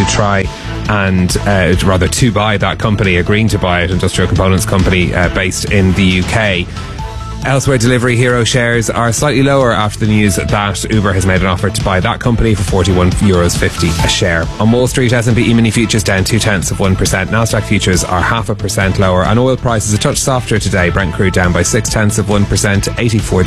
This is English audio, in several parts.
to try and rather to buy that company, agreeing to buy it, industrial components company based in the UK. Elsewhere, Delivery Hero shares are slightly lower after the news that Uber has made an offer to buy that company for €41.50 a share. On Wall Street, S&P E-mini futures down 0.2%. Nasdaq futures are 0.5% lower, and oil prices a touch softer today. Brent crude down by 0.6% to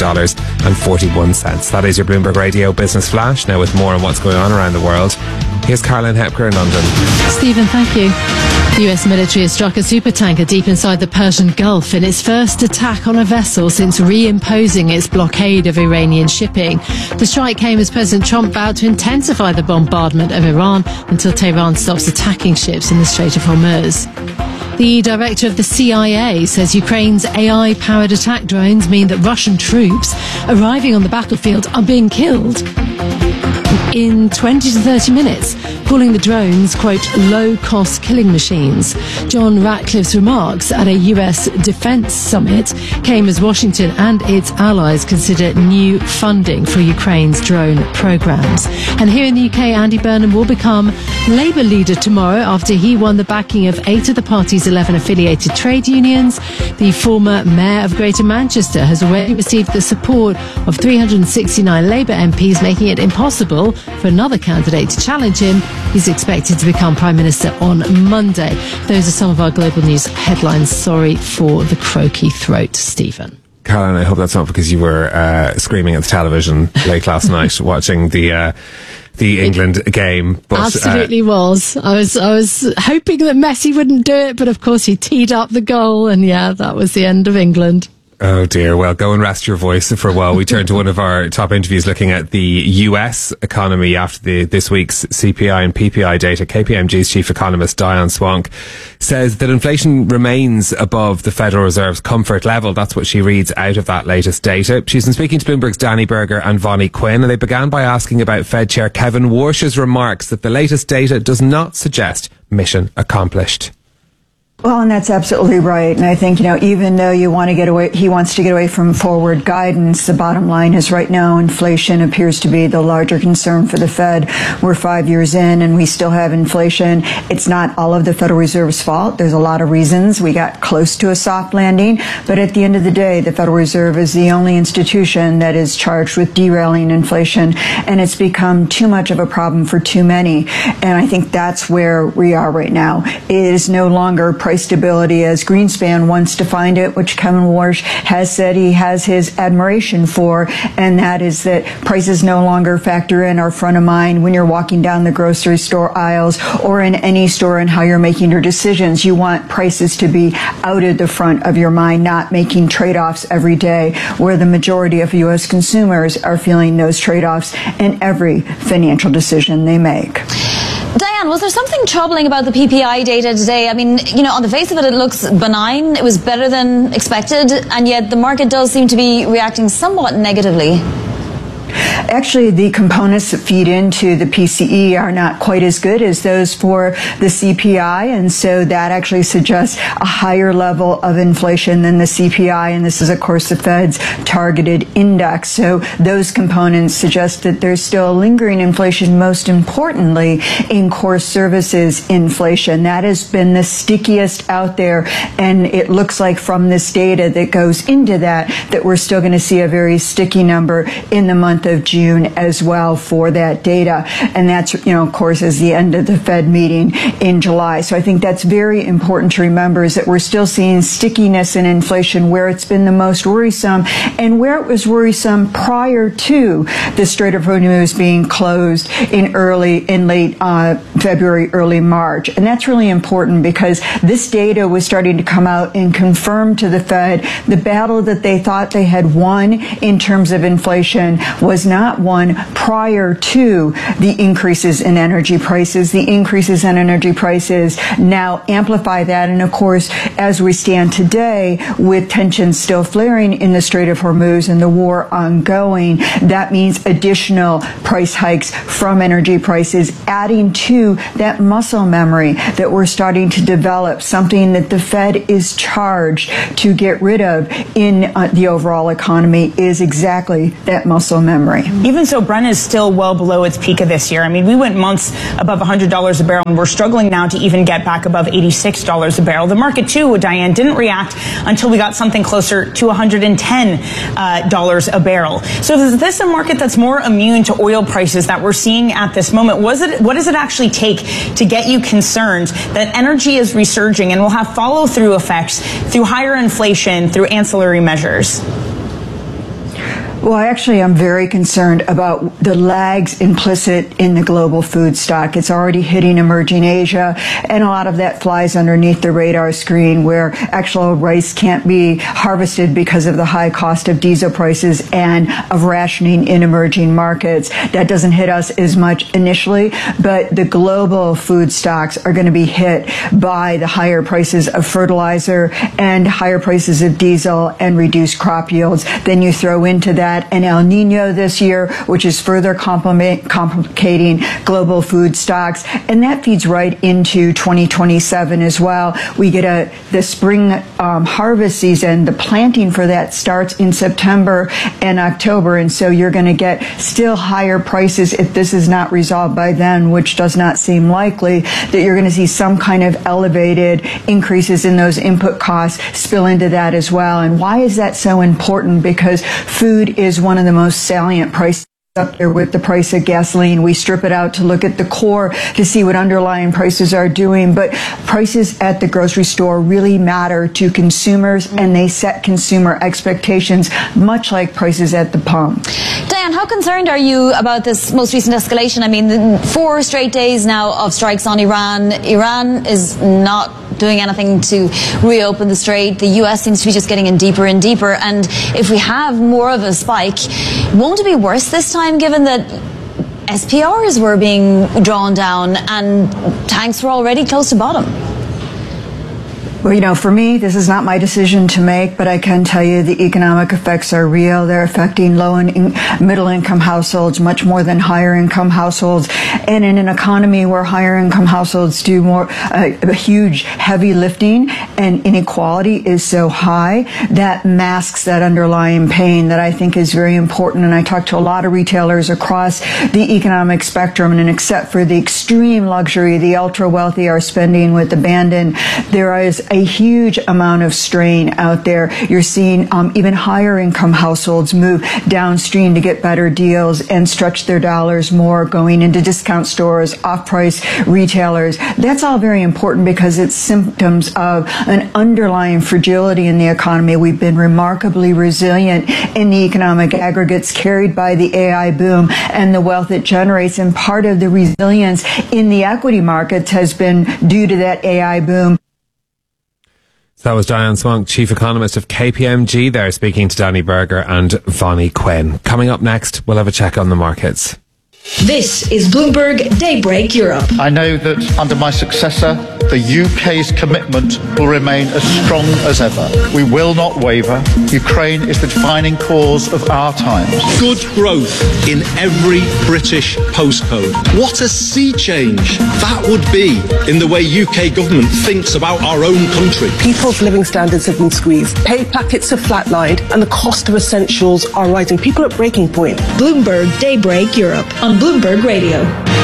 $84.41. That is your Bloomberg Radio Business Flash. Now with more on what's going on around the world, here's Caroline Hepker in London. Stephen, thank you. The US military has struck a supertanker deep inside the Persian Gulf in its first attack on a vessel since reimposing its blockade of Iranian shipping. The strike came as President Trump vowed to intensify the bombardment of Iran until Tehran stops attacking ships in the Strait of Hormuz. The director of the CIA says Ukraine's AI-powered attack drones mean that Russian troops arriving on the battlefield are being killed in 20 to 30 minutes, calling the drones, quote, low-cost killing machines. John Ratcliffe's remarks at a US defense summit came as Washington and its allies consider new funding for Ukraine's drone programs. And here in the UK, Andy Burnham will become Labour leader tomorrow after he won the backing of 8 of the party's 11 affiliated trade unions. The former mayor of Greater Manchester has already received the support of 369 Labour MPs, making it impossible for another candidate to challenge him. He's expected to become Prime Minister on Monday. Those are some of our global news headlines. Sorry for the croaky throat, Stephen. Caroline, I hope that's not because you were screaming at the television late last night watching the England game. But, absolutely was. I was hoping that Messi wouldn't do it, but of course he teed up the goal, and yeah, that was the end of England. Oh dear. Well, go and rest your voice for a while. We turn to one of our top interviews looking at the US economy after this week's CPI and PPI data. KPMG's chief economist Diane Swonk says that inflation remains above the Federal Reserve's comfort level. That's what she reads out of that latest data. She's been speaking to Bloomberg's Danny Berger and Vonnie Quinn, and they began by asking about Fed Chair Kevin Warsh's remarks that the latest data does not suggest mission accomplished. Well, and that's absolutely right. And I think, even though he wants to get away from forward guidance, the bottom line is right now inflation appears to be the larger concern for the Fed. We're 5 years in and we still have inflation. It's not all of the Federal Reserve's fault. There's a lot of reasons. We got close to a soft landing. But at the end of the day, the Federal Reserve is the only institution that is charged with derailing inflation. And it's become too much of a problem for too many. And I think that's where we are right now. It is no longer price stability as Greenspan once defined it, which Kevin Warsh has said he has his admiration for, and that is that prices no longer factor in, are front of mind when you're walking down the grocery store aisles or in any store and how you're making your decisions. You want prices to be out at the front of your mind, not making trade-offs every day, where the majority of U.S. consumers are feeling those trade-offs in every financial decision they make. Diane, was there something troubling about the PPI data today? I mean, on the face of it, it looks benign. It was better than expected, and yet the market does seem to be reacting somewhat negatively. Actually, the components that feed into the PCE are not quite as good as those for the CPI, and so that actually suggests a higher level of inflation than the CPI, and this is, of course, the Fed's targeted index. So those components suggest that there's still lingering inflation, most importantly, in core services inflation. That has been the stickiest out there, and it looks like from this data that goes into that we're still going to see a very sticky number in the month of June as well for that data. And that's, of course, as the end of the Fed meeting in July. So I think that's very important to remember, is that we're still seeing stickiness in inflation where it's been the most worrisome and where it was worrisome prior to the Strait of Hormuz being closed in late February, early March. And that's really important because this data was starting to come out and confirm to the Fed the battle that they thought they had won in terms of inflation was not won prior to the increases in energy prices. The increases in energy prices now amplify that. And of course, as we stand today, with tensions still flaring in the Strait of Hormuz and the war ongoing, that means additional price hikes from energy prices, adding to that muscle memory that we're starting to develop, something that the Fed is charged to get rid of in the overall economy, is exactly that muscle memory. memory. Even so, Brent is still well below its peak of this year. I mean, we went months above $100 a barrel, and we're struggling now to even get back above $86 a barrel. The market, too, Diane, didn't react until we got something closer to $110 a barrel. So is this a market that's more immune to oil prices that we're seeing at this moment? What does it actually take to get you concerned that energy is resurging and will have follow-through effects through higher inflation, through ancillary measures? Well, actually, I'm very concerned about the lags implicit in the global food stock. It's already hitting emerging Asia, and a lot of that flies underneath the radar screen, where actual rice can't be harvested because of the high cost of diesel prices and of rationing in emerging markets. That doesn't hit us as much initially, but the global food stocks are going to be hit by the higher prices of fertilizer and higher prices of diesel and reduced crop yields. Then you throw into that an El Nino this year, which is further complicating global food stocks, and that feeds right into 2027 as well. We get the spring harvest season. The planting for that starts in September and October, and so you're going to get still higher prices if this is not resolved by then, which does not seem likely, that you're going to see some kind of elevated increases in those input costs spill into that as well. And why is that so important? Because food is one of the most salient prices up there with the price of gasoline. We strip it out to look at the core to see what underlying prices are doing, but prices at the grocery store really matter to consumers, and they set consumer expectations, much like prices at the pump. Diane, how concerned are you about this most recent escalation? I mean, 4 straight days now of strikes on Iran. Iran is not doing anything to reopen the strait. The US seems to be just getting in deeper and deeper, and if we have more of a spike, won't it be worse this time, given that SPRs were being drawn down and tanks were already close to bottom? Well, for me, this is not my decision to make, but I can tell you the economic effects are real. They're affecting low and middle income households much more than higher income households. And in an economy where higher income households do more, a huge heavy lifting, and inequality is so high, that masks that underlying pain that I think is very important. And I talk to a lot of retailers across the economic spectrum, and except for the extreme luxury the ultra wealthy are spending with abandon, there is a huge amount of strain out there. You're seeing even higher income households move downstream to get better deals and stretch their dollars more, going into discount stores, off-price retailers. That's all very important because it's symptoms of an underlying fragility in the economy. We've been remarkably resilient in the economic aggregates carried by the AI boom and the wealth it generates, and part of the resilience in the equity markets has been due to that AI boom. That was Diane Swonk, Chief Economist of KPMG there, speaking to Danny Berger and Vonnie Quinn. Coming up next, we'll have a check on the markets. This is Bloomberg Daybreak Europe. I know that under my successor, the UK's commitment will remain as strong as ever. We will not waver. Ukraine is the defining cause of our times. Good growth in every British postcode. What a sea change that would be in the way UK government thinks about our own country. People's living standards have been squeezed. Pay packets have flatlined and the cost of essentials are rising. People are at breaking point. Bloomberg Daybreak Europe on Bloomberg Radio.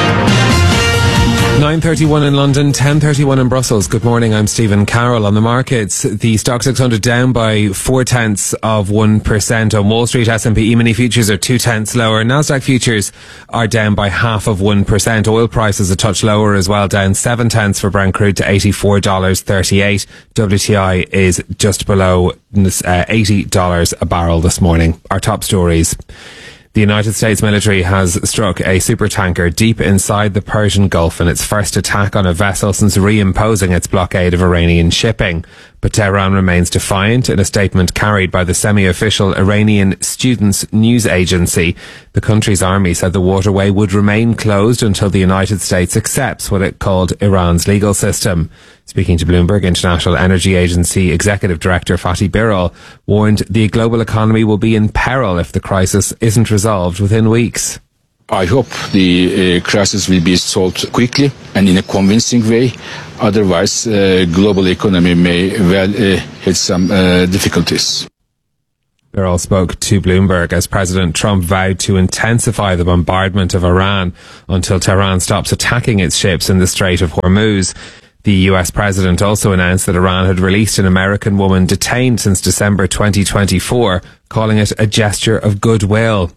9:31 in London, 10:31 in Brussels. Good morning, I'm Stephen Carroll. On the markets, the Stock 600 down by 0.4% on Wall Street. S&P E-mini futures are 0.2 lower. Nasdaq futures are down by 0.5%. Oil prices a touch lower as well, down 0.7 for Brent crude to $84.38. WTI is just below $80 a barrel this morning. Our top stories. The United States military has struck a supertanker deep inside the Persian Gulf in its first attack on a vessel since reimposing its blockade of Iranian shipping. But Tehran remains defiant in a statement carried by the semi-official Iranian Students News Agency. The country's army said the waterway would remain closed until the United States accepts what it called Iran's legal system. Speaking to Bloomberg, International Energy Agency Executive Director Fatih Birol warned the global economy will be in peril if the crisis isn't resolved within weeks. I hope the crisis will be solved quickly and in a convincing way. Otherwise, global economy may well hit some difficulties. Birol spoke to Bloomberg as President Trump vowed to intensify the bombardment of Iran until Tehran stops attacking its ships in the Strait of Hormuz. The US president also announced that Iran had released an American woman detained since December 2024, calling it a gesture of goodwill.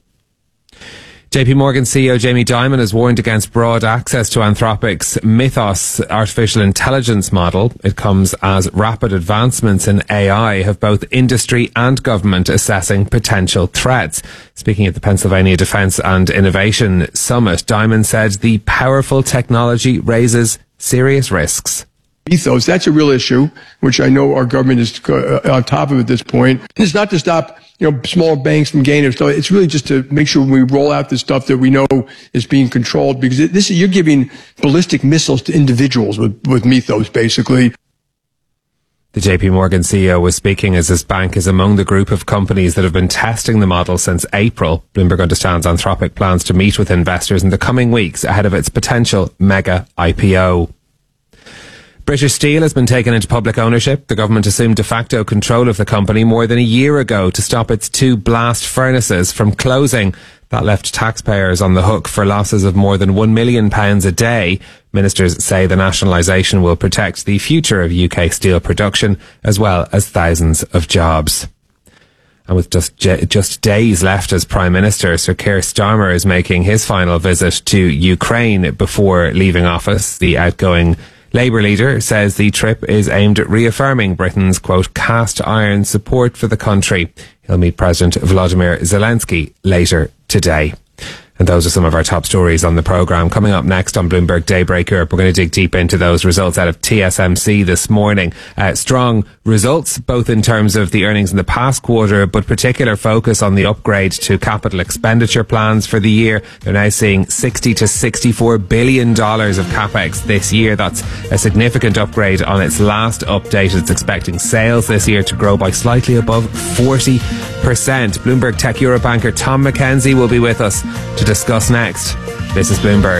JP Morgan CEO Jamie Dimon has warned against broad access to Anthropic's Mythos artificial intelligence model. It comes as rapid advancements in AI have both industry and government assessing potential threats. Speaking at the Pennsylvania Defense and Innovation Summit, Dimon said the powerful technology raises serious risks. Ethos, that's a real issue, which I know our government is on top of at this point. It's not to stop, small banks from gaining stuff. It's really just to make sure when we roll out this stuff that we know is being controlled, because you're giving ballistic missiles to individuals with Mythos, basically. The JP Morgan CEO was speaking as his bank is among the group of companies that have been testing the model since April. Bloomberg understands Anthropic plans to meet with investors in the coming weeks ahead of its potential mega IPO. British Steel has been taken into public ownership. The government assumed de facto control of the company more than a year ago to stop its 2 blast furnaces from closing. That left taxpayers on the hook for losses of more than £1 million a day. Ministers say the nationalisation will protect the future of UK steel production as well as thousands of jobs. And with just days left as Prime Minister, Sir Keir Starmer is making his final visit to Ukraine before leaving office. The outgoing Labour leader says the trip is aimed at reaffirming Britain's, quote, cast iron support for the country. He'll meet President Volodymyr Zelensky later today. And those are some of our top stories on the programme. Coming up next on Bloomberg Daybreak Europe, we're going to dig deep into those results out of TSMC this morning. Strong results, both in terms of the earnings in the past quarter, but particular focus on the upgrade to capital expenditure plans for the year. They're now seeing $60 to $64 billion of capex this year. That's a significant upgrade on its last update. It's expecting sales this year to grow by slightly above 40%. Bloomberg Tech Europe anchor Tom McKenzie will be with us to discuss next. This is Bloomberg.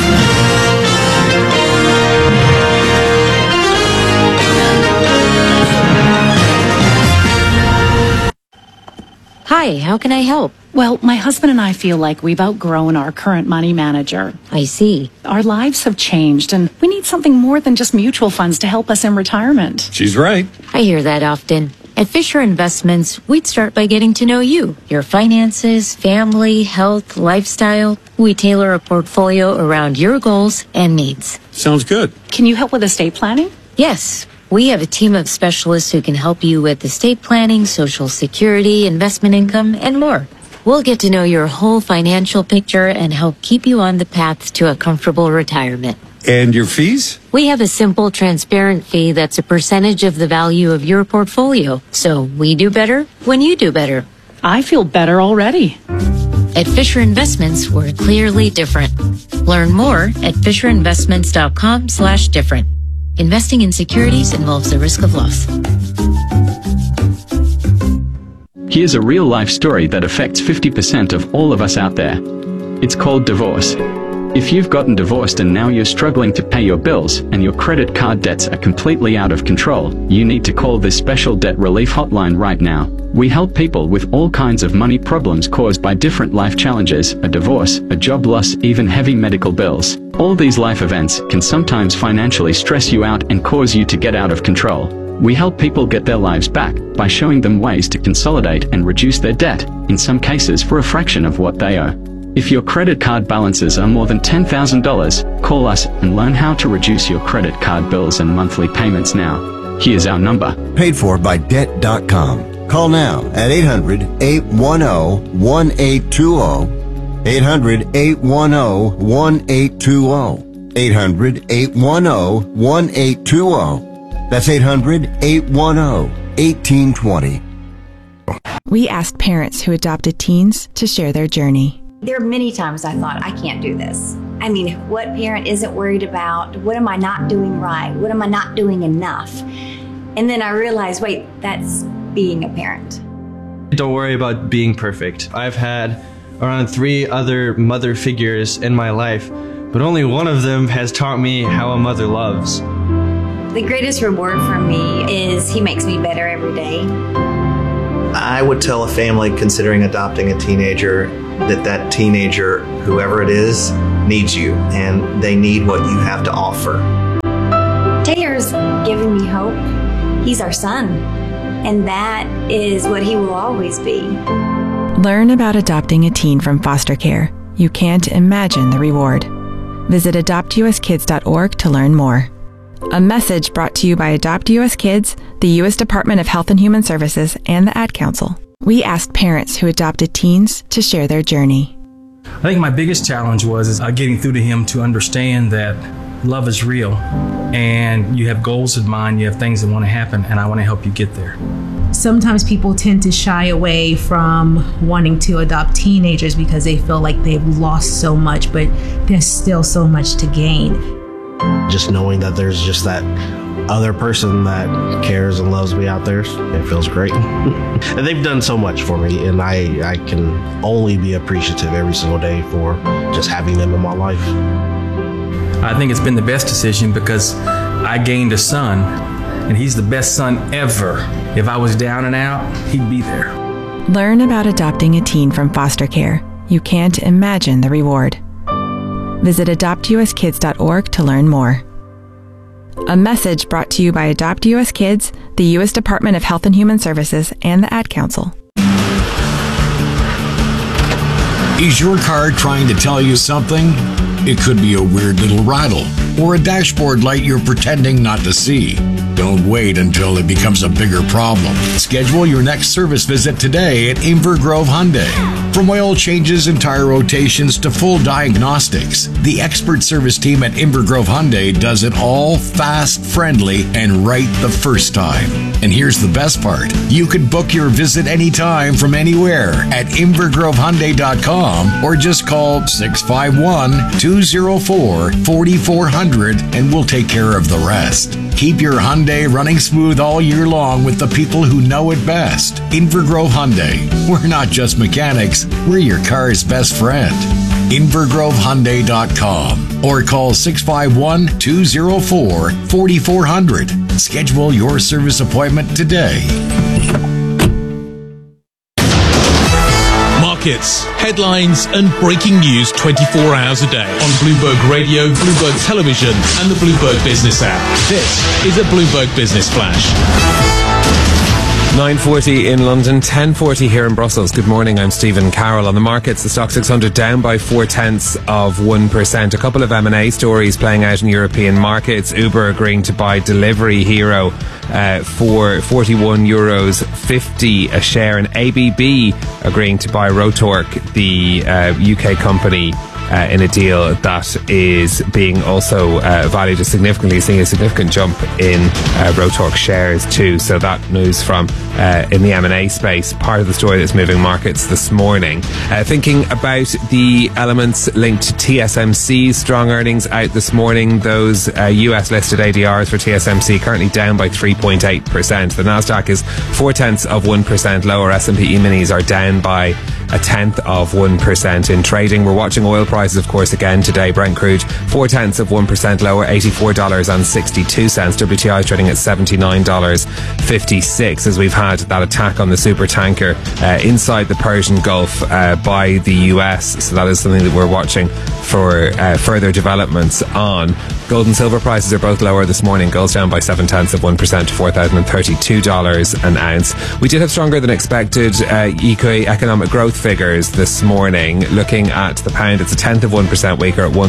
Hi, how can I help? Well, my husband and I feel like we've outgrown our current money manager. I see. Our lives have changed, and we need something more than just mutual funds to help us in retirement. She's right. I hear that often. At Fisher Investments, we'd start by getting to know you, your finances, family, health, lifestyle. We tailor a portfolio around your goals and needs. Sounds good. Can you help with estate planning? Yes. We have a team of specialists who can help you with estate planning, Social Security, investment income, and more. We'll get to know your whole financial picture and help keep you on the path to a comfortable retirement. And your fees? We have a simple, transparent fee that's a percentage of the value of your portfolio. So we do better when you do better. I feel better already. At Fisher Investments, we're clearly different. Learn more at FisherInvestments.com/different. Investing in securities involves the risk of loss. Here's a real-life story that affects 50% of all of us out there. It's called divorce. If you've gotten divorced and now you're struggling to pay your bills and your credit card debts are completely out of control, you need to call this special debt relief hotline right now. We help people with all kinds of money problems caused by different life challenges, a divorce, a job loss, even heavy medical bills. All these life events can sometimes financially stress you out and cause you to get out of control. We help people get their lives back by showing them ways to consolidate and reduce their debt, in some cases for a fraction of what they owe. If your credit card balances are more than $10,000, call us and learn how to reduce your credit card bills and monthly payments now. Here's our number. Paid for by Debt.com. Call now at 800-810-1820. 800-810-1820. 800-810-1820. That's 800-810-1820. We asked parents who adopted teens to share their journey. There are many times I thought, I can't do this. I mean, what parent isn't worried about, what am I not doing right? What am I not doing enough? And then I realized, wait, that's being a parent. Don't worry about being perfect. I've had around 3 other mother figures in my life, but only one of them has taught me how a mother loves. The greatest reward for me is he makes me better every day. I would tell a family considering adopting a teenager that teenager, whoever it is, needs you, and they need what you have to offer. Taylor's giving me hope. He's our son, and that is what he will always be. Learn about adopting a teen from foster care. You can't imagine the reward. Visit adoptuskids.org to learn more. A message brought to you by Adopt US Kids, the U.S. Department of Health and Human Services, and the Ad Council. We asked parents who adopted teens to share their journey. I think my biggest challenge was getting through to him to understand that love is real and you have goals in mind, you have things that want to happen, and I want to help you get there. Sometimes people tend to shy away from wanting to adopt teenagers because they feel like they've lost so much, but there's still so much to gain. Just knowing that there's just that other person that cares and loves me out there, it feels great. And they've done so much for me, and I can only be appreciative every single day for just having them in my life. I think it's been the best decision because I gained a son, and he's the best son ever. If I was down and out, he'd be there. Learn about adopting a teen from foster care. You can't imagine the reward. Visit adoptuskids.org to learn more. A message brought to you by Adopt US Kids, the U.S. Department of Health and Human Services, and the Ad Council. Is your car trying to tell you something? It could be a weird little rattle or a dashboard light you're pretending not to see. Don't wait until it becomes a bigger problem. Schedule your next service visit today at Inver Grove Hyundai. From oil changes and tire rotations to full diagnostics, the expert service team at Inver Grove Hyundai does it all fast, friendly, and right the first time. And here's the best part. You can book your visit anytime from anywhere at invergrovehyundai.com or just call 651-204-4400 and we'll take care of the rest. Keep your Hyundai running smooth all year long with the people who know it best. Inver Grove Hyundai. We're not just mechanics, we're your car's best friend. invergrovehyundai.com or call 651-204-4400. Schedule your service appointment today. Markets, headlines, and breaking news 24 hours a day on Bloomberg Radio, Bloomberg Television, and the Bloomberg Business app. This is a Bloomberg Business Flash. 9:40 in London, 10:40 here in Brussels. Good morning, I'm Stephen Carroll. On the markets, the stock 600 down by 0.4%. A couple of M&A stories playing out in European markets. Uber agreeing to buy Delivery Hero for €41.50 a share, and ABB agreeing to buy Rotork, the UK company, in a deal that is being also valued as significantly, seeing a significant jump in Rotork shares too. So that news from in the M&A space, part of the story that's moving markets this morning. Thinking about the elements linked to TSMC's strong earnings out this morning, those US listed ADRs for TSMC currently down by 3.8%. The Nasdaq is 0.4% lower. S&P E-minis are down by 0.1% in trading. We're watching oil prices, of course, again today. Brent crude 0.4% lower, $84.62. WTI trading at $79.56 as we've had that attack on the super tanker inside the Persian Gulf by the US. So that is something that we're watching for further developments on. Gold and silver prices are both lower this morning. Gold's down by 0.7% to $4,032 an ounce. We did have stronger than expected economic growth figures this morning. Looking at the pound, it's 0.1% weaker at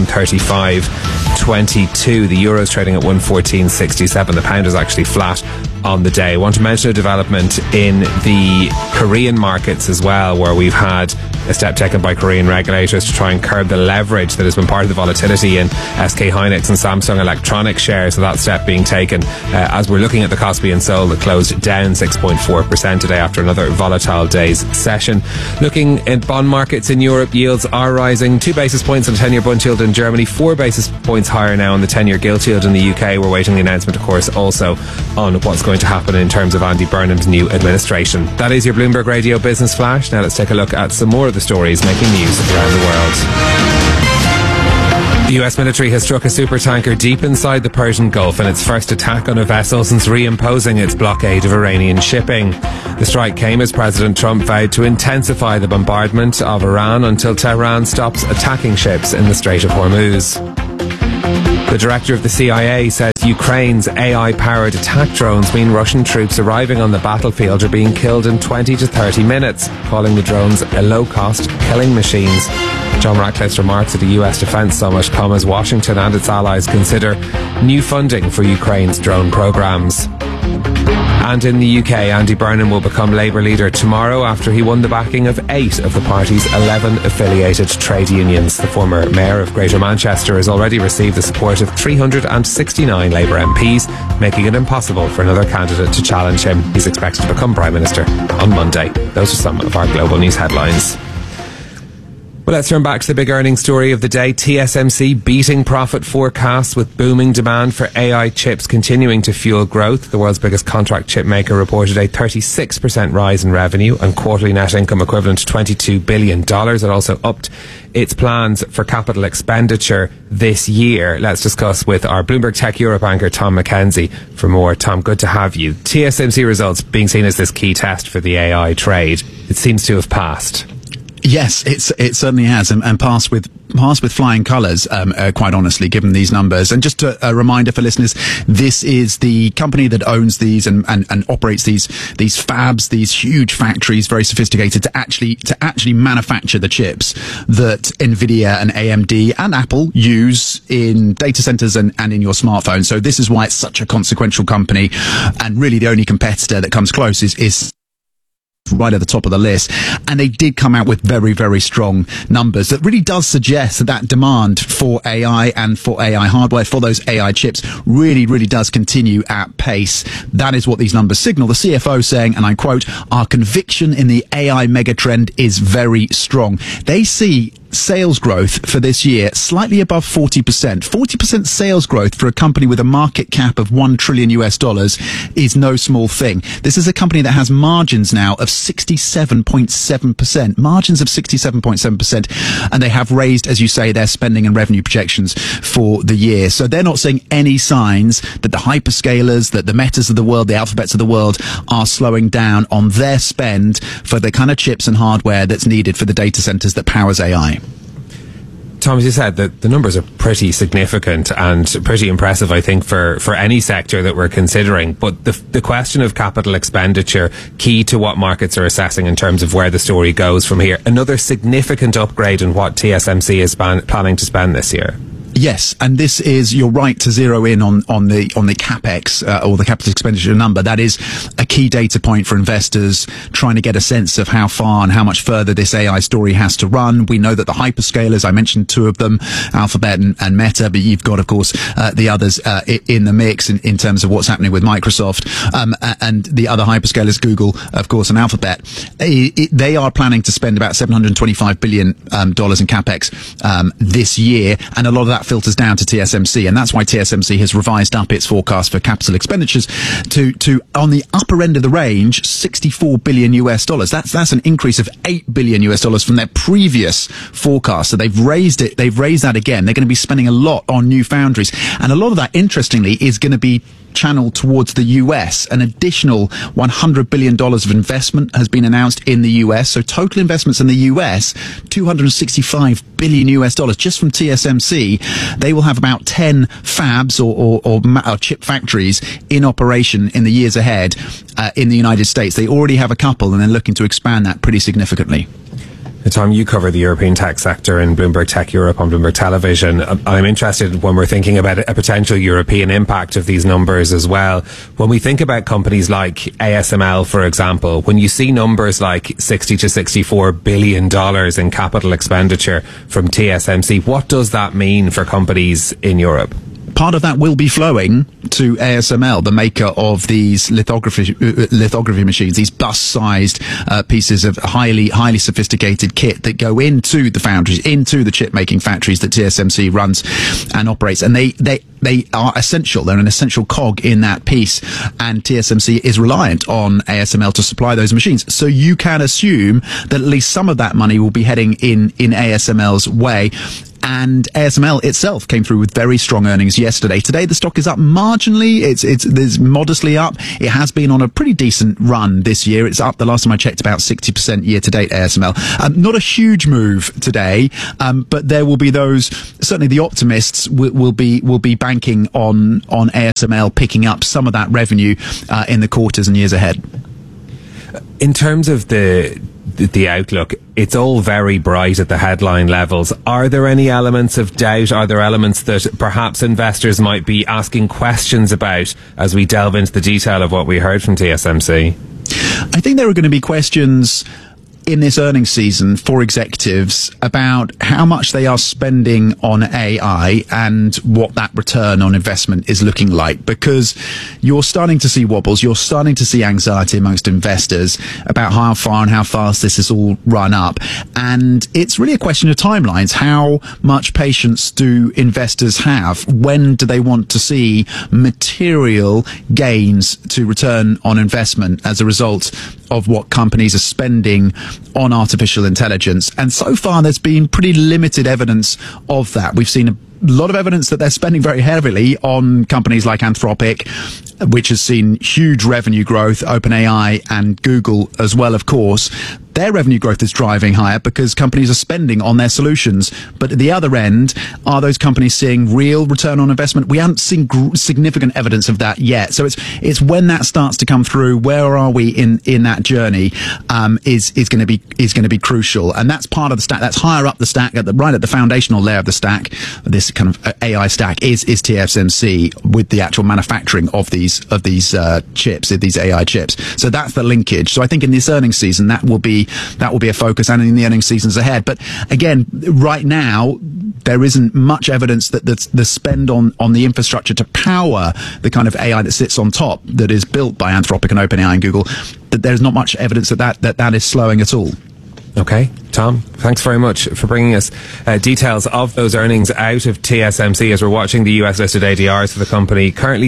135.22. The euro's trading at 114.67. The pound is actually flat on the day. I want to mention a development in the Korean markets as well, where we've had a step taken by Korean regulators to try and curb the leverage that has been part of the volatility in SK Hynix and Samsung Electronics shares. So that step being taken as we're looking at the Kospi and Seoul that closed down 6.4% today after another volatile day's session. Looking at bond markets in Europe, yields are rising 2 basis points on the 10-year bund yield in Germany, 4 basis points higher now on the 10-year gilt yield in the UK. We're waiting the announcement, of course, also on what's going to happen in terms of Andy Burnham's new administration. That is your Bloomberg Radio Business Flash. Now let's take a look at some more of the stories making news around the world. The US military has struck a supertanker deep inside the Persian Gulf in its first attack on a vessel since reimposing its blockade of Iranian shipping. The strike came as President Trump vowed to intensify the bombardment of Iran until Tehran stops attacking ships in the Strait of Hormuz. The director of the CIA says Ukraine's AI-powered attack drones mean Russian troops arriving on the battlefield are being killed in 20 to 30 minutes, calling the drones a low-cost killing machines. John Ratcliffe's remarks at a US Defence Summit come as Washington and its allies consider new funding for Ukraine's drone programmes. And in the UK, Andy Burnham will become Labour leader tomorrow after he won the backing of 8 of the party's 11 affiliated trade unions. The former mayor of Greater Manchester has already received the support of 369 Labour MPs, making it impossible for another candidate to challenge him. He's expected to become Prime Minister on Monday. Those are some of our global news headlines. Well, let's turn back to the big earnings story of the day. TSMC beating profit forecasts with booming demand for AI chips continuing to fuel growth. The world's biggest contract chip maker reported a 36% rise in revenue and quarterly net income equivalent to $22 billion. It also upped its plans for capital expenditure this year. Let's discuss with our Bloomberg Tech Europe anchor, Tom McKenzie, for more. Tom, good to have you. TSMC results being seen as this key test for the AI trade. It seems to have passed. Yes, it certainly has, and passed with flying colours, quite honestly, given these numbers. And just a reminder for listeners, this is the company that owns these and operates these fabs, these huge factories, very sophisticated, to actually manufacture the chips that Nvidia and AMD and Apple use in data centers and in your smartphone. So this is why it's such a consequential company, and really the only competitor that comes close is right at the top of the list. And they did come out with very, very strong numbers that really does suggest that demand for AI and for AI hardware, for those AI chips, really, really does continue at pace. That is what these numbers signal. The CFO saying, and I quote, "Our conviction in the AI megatrend is very strong." They see sales growth for this year slightly above 40%. 40% sales growth for a company with a market cap of $1 trillion is no small thing. This is a company that has margins now of 67.7%. Margins of 67.7%. And they have raised, as you say, their spending and revenue projections for the year. So they're not seeing any signs that the hyperscalers, that the Metas of the world, the Alphabets of the world are slowing down on their spend for the kind of chips and hardware that's needed for the data centers that powers AI. Tom, as you said, the numbers are pretty significant and pretty impressive, I think, for any sector that we're considering. But the question of capital expenditure, key to what markets are assessing in terms of where the story goes from here. Another significant upgrade in what TSMC is planning to spend this year. Yes, and this is, you're right to zero in on the capex or the capital expenditure number. That is a key data point for investors trying to get a sense of how far and how much further this AI story has to run. We know that the hyperscalers, I mentioned 2 of them, Alphabet and Meta, but you've got, of course, the others in the mix in terms of what's happening with Microsoft and the other hyperscalers, Google, of course, and Alphabet. They are planning to spend about $725 billion in capex this year, and a lot of that filters down to TSMC, and that's why TSMC has revised up its forecast for capital expenditures to on the upper end of the range, $64 billion. That's an increase of $8 billion from their previous forecast. So they've raised that again. They're going to be spending a lot on new foundries, and a lot of that, interestingly, is going to be channeled towards the US. An additional $100 billion of investment has been announced in the US. So total investments in the US, $265 billion just from TSMC. They will have about 10 fabs or chip factories in operation in the years ahead in the United States. They already have a couple, and they're looking to expand that pretty significantly. Tom, you cover the European tech sector in Bloomberg Tech Europe on Bloomberg Television. I'm interested when we're thinking about a potential European impact of these numbers as well. When we think about companies like ASML, for example, when you see numbers like $60 to $64 billion in capital expenditure from TSMC, what does that mean for companies in Europe? Part of that will be flowing to ASML, the maker of these lithography machines, these bus-sized pieces of highly sophisticated kit that go into the foundries, into the chip-making factories that TSMC runs and operates. And they they are essential. They're an essential cog in that piece, and TSMC is reliant on ASML to supply those machines. So you can assume that at least some of that money will be heading in ASML's way. And ASML itself came through with very strong earnings yesterday. Today, the stock is up marginally. It's modestly up. It has been on a pretty decent run this year. It's up, the last time I checked, about 60% year to date, ASML. Not a huge move today, but there will be those, certainly the optimists will be banking on ASML picking up some of that revenue, in the quarters and years ahead. In terms of the outlook, it's all very bright at the headline levels. Are there any elements of doubt? Are there elements that perhaps investors might be asking questions about as we delve into the detail of what we heard from TSMC? I think there are going to be questions in this earnings season for executives about how much they are spending on AI and what that return on investment is looking like, because you're starting to see wobbles, you're starting to see anxiety amongst investors about how far and how fast this is all run up. And it's really a question of timelines. How much patience do investors have? When do they want to see material gains to return on investment as a result of what companies are spending on artificial intelligence? And so far, there's been pretty limited evidence of that. We've seen a lot of evidence that they're spending very heavily on companies like Anthropic, which has seen huge revenue growth, OpenAI and Google as well, of course. Their revenue growth is driving higher because companies are spending on their solutions. But at the other end, are those companies seeing real return on investment? We haven't seen significant evidence of that yet. So it's when that starts to come through, where are we in that journey, is going to be crucial. And that's part of the stack. That's higher up the stack, right at the foundational layer of the stack. This kind of AI stack is TSMC with the actual manufacturing of these chips, these AI chips. So that's the linkage. So I think in this earnings season, that will be a focus, and in the earnings seasons ahead. But again, right now, there isn't much evidence that the spend on the infrastructure to power the kind of AI that sits on top, that is built by Anthropic and OpenAI and Google, that there's not much evidence that is slowing at all. Okay, Tom, thanks very much for bringing us details of those earnings out of TSMC as we're watching the US listed ADRs for the company, currently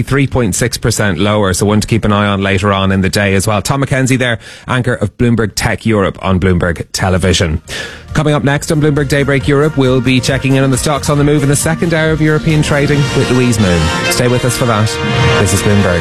3.6% lower, so one to keep an eye on later on in the day as well. Tom McKenzie there, anchor of Bloomberg Tech Europe on Bloomberg Television. Coming up next on Bloomberg Daybreak Europe, we'll be checking in on the stocks on the move in the second hour of European trading with Louise Moon. Stay with us for that. This is Bloomberg.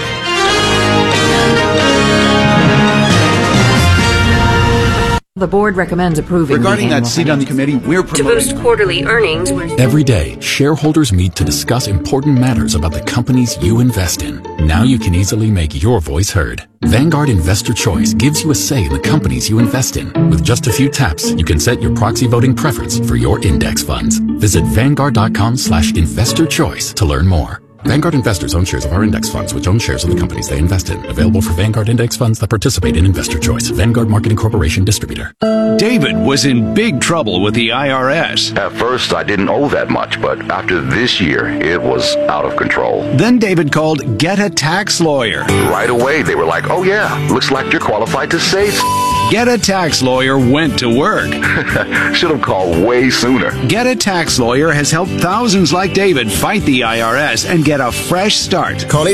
The board recommends approving regarding that seat on the committee. We're promoting to boost quarterly earnings. Every day, shareholders meet to discuss important matters about the companies you invest in. Now you can easily make your voice heard. Vanguard Investor Choice gives you a say in the companies you invest in. With just a few taps, you can set your proxy voting preference for your index funds. Visit Vanguard.com/investorchoice to learn more. Vanguard investors own shares of our index funds, which own shares of the companies they invest in. Available for Vanguard index funds that participate in Investor Choice. Vanguard Marketing Corporation distributor. David was in big trouble with the IRS. At first, I didn't owe that much, but after this year, it was out of control. Then David called Get a Tax Lawyer. Right away, they were like, oh yeah, looks like you're qualified to save. Get a Tax Lawyer went to work. Should have called way sooner. Get a Tax Lawyer has helped thousands like David fight the IRS and get a fresh start. Call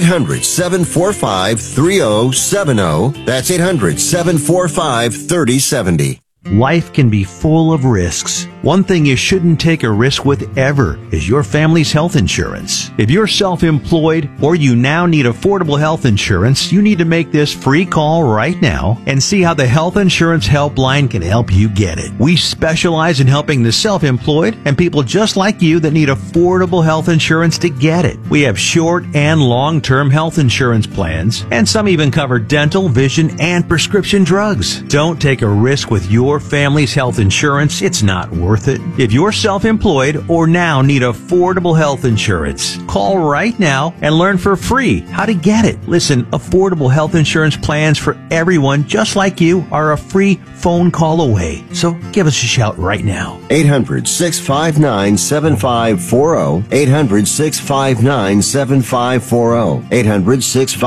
800-745-3070. That's 800-745-3070. Life can be full of risks. One thing you shouldn't take a risk with ever is your family's health insurance. If you're self-employed or you now need affordable health insurance, you need to make this free call right now and see how the Health Insurance Helpline can help you get it. We specialize in helping the self-employed and people just like you that need affordable health insurance to get it. We have short and long-term health insurance plans, and some even cover dental, vision, and prescription drugs. Don't take a risk with your family's health insurance. It's not worth it. If you're self-employed or now need affordable health insurance, call right now and learn for free how to get it. Listen, affordable health insurance plans for everyone just like you are a free phone call away. So give us a shout right now. 800-659-7540. 800-659-7540.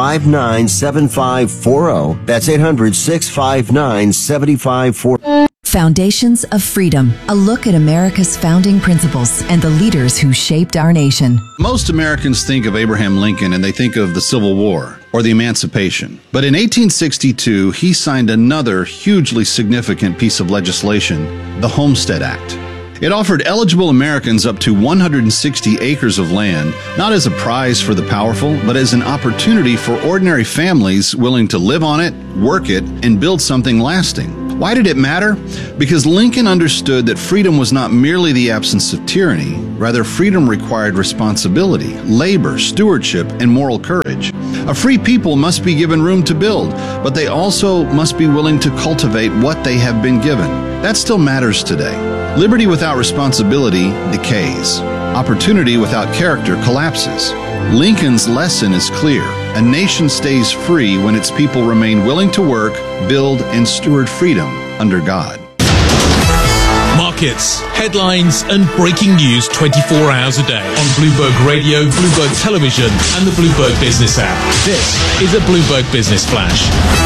800-659-7540. That's 800-659-7540. Foundations of Freedom, a look at America's founding principles and the leaders who shaped our nation. Most Americans think of Abraham Lincoln and they think of the Civil War or the Emancipation. But in 1862, he signed another hugely significant piece of legislation, the Homestead Act. It offered eligible Americans up to 160 acres of land, not as a prize for the powerful, but as an opportunity for ordinary families willing to live on it, work it, and build something lasting. Why did it matter? Because Lincoln understood that freedom was not merely the absence of tyranny. Rather, freedom required responsibility, labor, stewardship, and moral courage. A free people must be given room to build, but they also must be willing to cultivate what they have been given. That still matters today. Liberty without responsibility decays. Opportunity without character collapses. Lincoln's lesson is clear. A nation stays free when its people remain willing to work, build, and steward freedom under God. Markets, headlines, and breaking news 24 hours a day on Bloomberg Radio, Bloomberg Television, and the Bloomberg Business app. This is a Bloomberg Business Flash.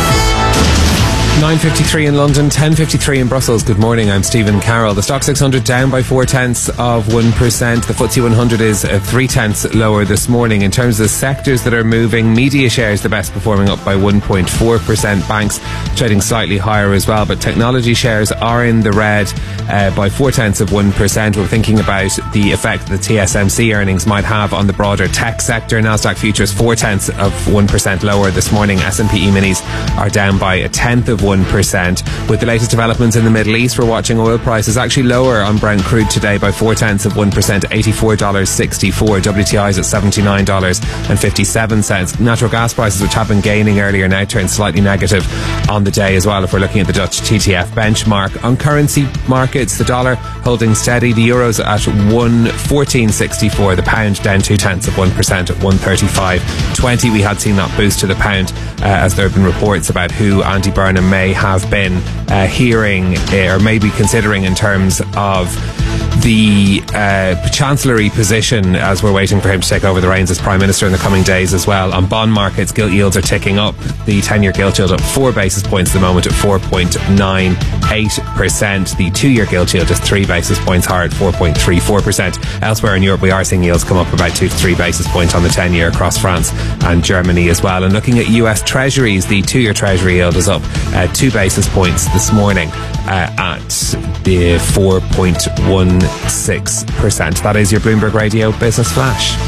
9:53 in London, 10:53 in Brussels. Good morning, I'm Stephen Carroll. The Stock 600 down by 0.4%. The FTSE 100 is 0.3 lower this morning. In terms of the sectors that are moving, media shares the best performing, up by 1.4%. Banks trading slightly higher as well, but technology shares are in the red by 0.4%. We're thinking about the effect the TSMC earnings might have on the broader tech sector. Nasdaq futures 0.4% lower this morning. S&P E-minis are down by 0.1%. With the latest developments in the Middle East, we're watching oil prices actually lower on Brent crude today by 0.4%, $84.64. WTI's at $79.57. Natural gas prices, which have been gaining earlier, now turn slightly negative on the day as well, if we're looking at the Dutch TTF benchmark. On currency markets, the dollar holding steady, the euro's at 1.1464, the pound down 0.2% at 135.20. We had seen that boost to the pound as there have been reports about who Andy Burnham may have been hearing or maybe considering in terms of the chancellery position, as we're waiting for him to take over the reins as Prime Minister in the coming days as well. On bond markets, gilt yields are ticking up. The 10-year gilt yield up 4 basis points at the moment at 4.98%. The 2-year gilt yield is 3 basis points higher at 4.34%. Elsewhere in Europe, we are seeing yields come up about 2 to 3 basis points on the 10-year across France and Germany as well. And looking at US Treasuries, the 2-year Treasury yield is up 2 basis points this morning at the 4.16%. That is your Bloomberg Radio Business Flash.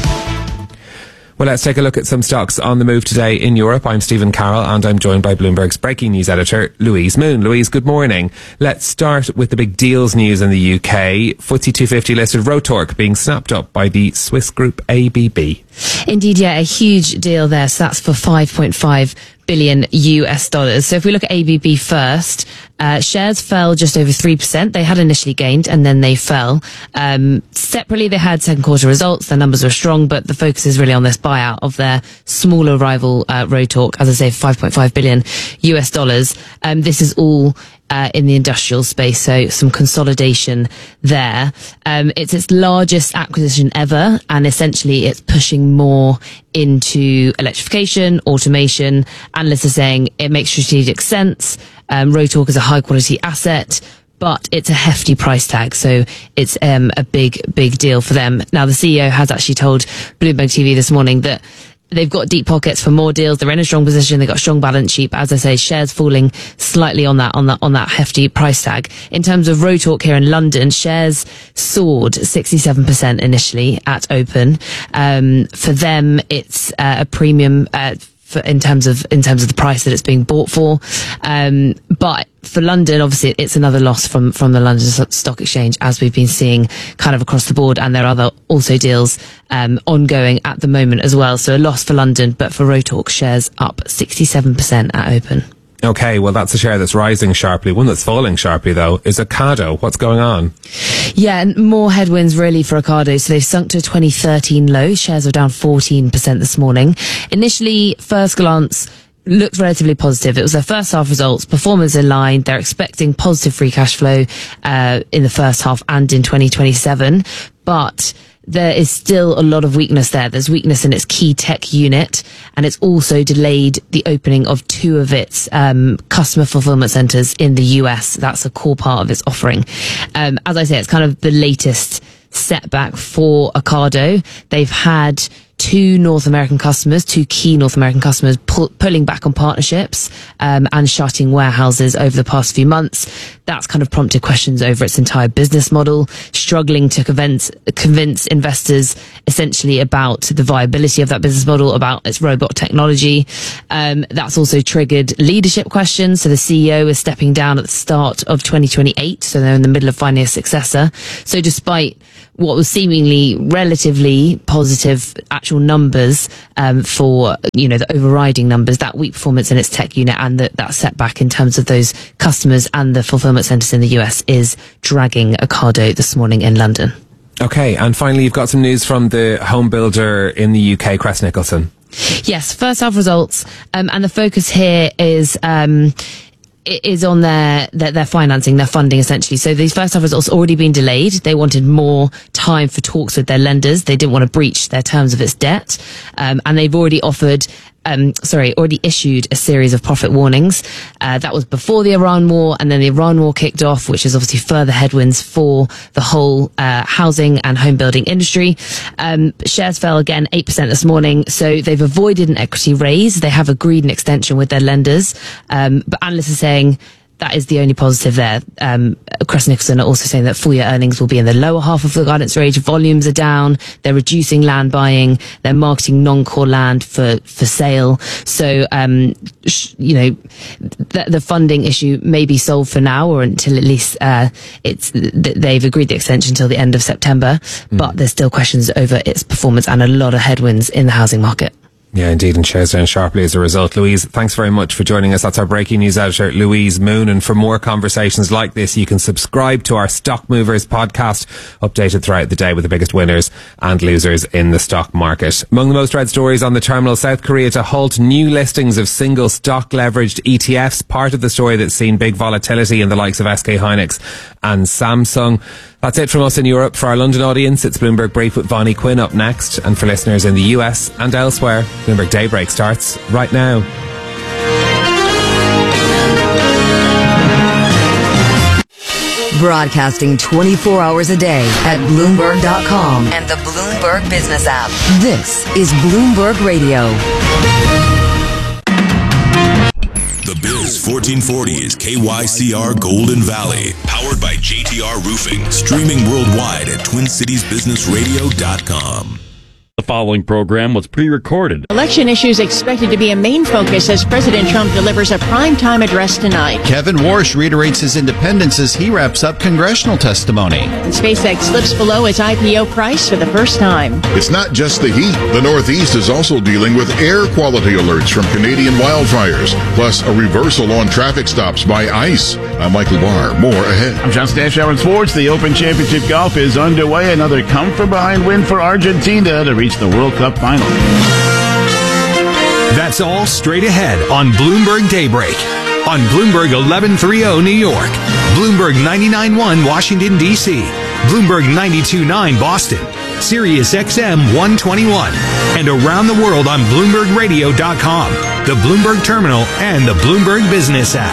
Well, let's take a look at some stocks on the move today in Europe. I'm Stephen Carroll and I'm joined by Bloomberg's breaking news editor, Louise Moon. Louise, good morning. Let's start with the big deals news in the UK. FTSE 250 listed Rotork being snapped up by the Swiss group ABB. Indeed, yeah, a huge deal there. So that's for $5.5 billion US dollars. So if we look at ABB first, shares fell just over 3%. They had initially gained and then they fell. Separately, they had second quarter results. Their numbers were strong, but the focus is really on this buyout of their smaller rival, Rotork, as I say, $5.5 billion US dollars. This is all in the industrial space, so some consolidation there. It's its largest acquisition ever, and essentially it's pushing more into electrification, automation. Analysts are saying it makes strategic sense. Rotork is a high quality asset, but it's a hefty price tag, so it's a big deal for them. Now, the CEO has actually told Bloomberg TV this morning that they've got deep pockets for more deals. They're in a strong position. They've got a strong balance sheet. But as I say, shares falling slightly on that hefty price tag. In terms of Rotork here in London, shares soared 67% initially at open. For them, it's a premium in terms of the price that it's being bought for. But for London, obviously, it's another loss from the London Stock Exchange, as we've been seeing kind of across the board, and there are other also deals ongoing at the moment as well. So a loss for London, but for Rotork, shares up 67% at open. Okay, well, that's a share that's rising sharply. One that's falling sharply, though, is Ocado. What's going on? Yeah, and more headwinds really for Ocado. So they've sunk to a 2013 low. Shares are down 14% this morning. Initially, first glance, looked relatively positive. It was their first half results, performance in line. They're expecting positive free cash flow in the first half and in 2027. But there is still a lot of weakness there. There's weakness in its key tech unit, and it's also delayed the opening of 2 of its customer fulfillment centers in the US. That's a core part of its offering. As I say, it's kind of the latest setback for Ocado. They've had 2 key North American customers pulling back on partnerships and shutting warehouses over the past few months. That's kind of prompted questions over its entire business model, struggling to convince investors essentially about the viability of that business model, about its robot technology. That's also triggered leadership questions. So the CEO is stepping down at the start of 2028. So they're in the middle of finding a successor. So despite what was seemingly relatively positive actual numbers for, the overriding numbers, that weak performance in its tech unit and that setback in terms of those customers and the fulfillment centers in the US is dragging Ocado this morning in London. Okay, and finally, you've got some news from the home builder in the UK, Crest Nicholson. Yes, first half results, and the focus here is on their financing, their funding, essentially. So these first half results already been delayed. They wanted more time for talks with their lenders. They didn't want to breach their terms of its debt. And they've already already issued a series of profit warnings. That was before the Iran war, and then the Iran war kicked off, which is obviously further headwinds for the whole housing and home building industry. Shares fell again 8% this morning, so they've avoided an equity raise. They have agreed an extension with their lenders, but analysts are saying that is the only positive there. Crest Nicholson are also saying that full year earnings will be in the lower half of the guidance range. Volumes are down. They're reducing land buying. They're marketing non-core land for sale. So, the funding issue may be solved for now, or until at least they've agreed the extension until the end of September. But there's still questions over its performance and a lot of headwinds in the housing market. Yeah, indeed, and shares down sharply as a result. Louise, thanks very much for joining us. That's our breaking news editor, Louise Moon. And for more conversations like this, you can subscribe to our Stock Movers podcast, updated throughout the day with the biggest winners and losers in the stock market. Among the most read stories on the terminal, South Korea to halt new listings of single stock leveraged ETFs, part of the story that's seen big volatility in the likes of SK Hynix and Samsung. That's it from us in Europe. For our London audience, it's Bloomberg Brief with Vonnie Quinn up next. And for listeners in the US and elsewhere, Bloomberg Daybreak starts right now. Broadcasting 24 hours a day at Bloomberg.com and the Bloomberg Business app. This is Bloomberg Radio. The Biz 1440 is KYCR Golden Valley, powered by JTR Roofing, streaming worldwide at TwinCitiesBusinessRadio.com. The following program was pre-recorded. Election issues expected to be a main focus as President Trump delivers a primetime address tonight. Kevin Warsh reiterates his independence as he wraps up congressional testimony. And SpaceX slips below its IPO price for the first time. It's not just the heat. The Northeast is also dealing with air quality alerts from Canadian wildfires, plus a reversal on traffic stops by ICE. I'm Michael Barr. More ahead. I'm John Stanshower in sports. The Open Championship Golf is underway. Another come-from-behind win for Argentina to reach the World Cup final. That's all straight ahead on Bloomberg Daybreak. On Bloomberg 1130 New York, Bloomberg 99.1 Washington, D.C., Bloomberg 92.9 Boston, Sirius XM 121, and around the world on BloombergRadio.com, the Bloomberg Terminal, and the Bloomberg Business app.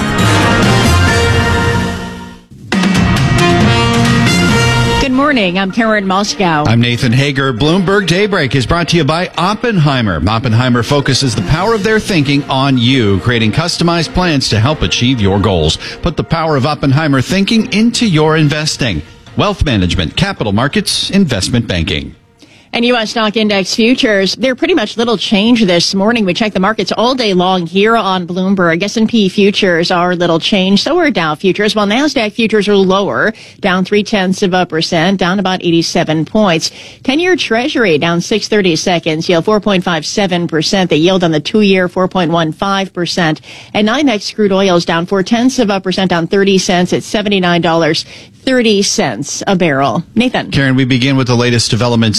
Good morning. I'm Karen Moscow. I'm Nathan Hager. Bloomberg Daybreak is brought to you by Oppenheimer. Oppenheimer focuses the power of their thinking on you, creating customized plans to help achieve your goals. Put the power of Oppenheimer thinking into your investing. Wealth management, capital markets, investment banking. And U.S. stock index futures, they're pretty much little change this morning. We check the markets all day long here on Bloomberg. S&P futures are little change. So are Dow futures, while NASDAQ futures are lower, down 0.3%, down about 87 points. 10-year Treasury down 6/32, yield 4.57%. The yield on the 2-year 4.15%. And NYMEX crude oil is down 0.4%, down 30 cents at $79.30 a barrel. Nathan. Karen, we begin with the latest developments in the Middle East.